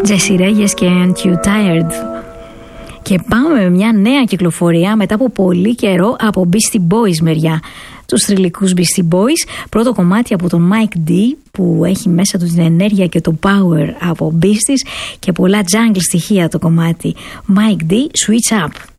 Jessie Reyes και Aren't You Tired. Και πάμε με μια νέα κυκλοφορία μετά από πολύ καιρό από Beastie Boys μεριά. Τους θρυλικούς Beastie Boys, πρώτο κομμάτι από τον Mike D που έχει μέσα του την ενέργεια και το power από Beasties και πολλά jungle στοιχεία το κομμάτι. Mike D, Switch Up.